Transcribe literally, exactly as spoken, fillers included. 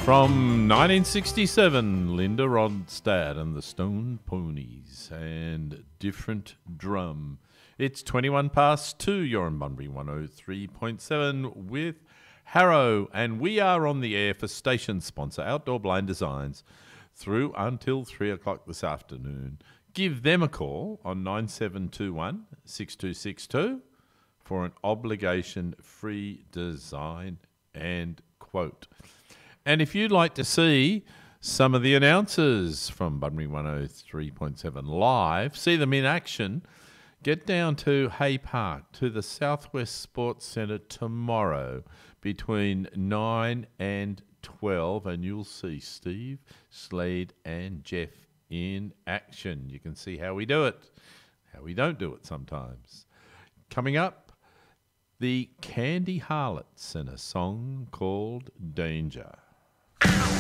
From nineteen sixty-seven, Linda Ronstadt and the Stone Ponies and Different Drum. It's twenty-one past two. You're on Bunbury one oh three point seven with Harrow, and we are on the air for station sponsor Outdoor Blind Designs through until three o'clock this afternoon. Give them a call on nine seven two one, six two six two for an obligation-free design and quote. And if you'd like to see some of the announcers from Bunbury one oh three point seven live, see them in action, get down to Hay Park, to the Southwest Sports Centre tomorrow between nine and twelve, and you'll see Steve, Slade and Jeff in action. You can see how we do it, how we don't do it sometimes. Coming up, the Candy Harlots and a song called Danger.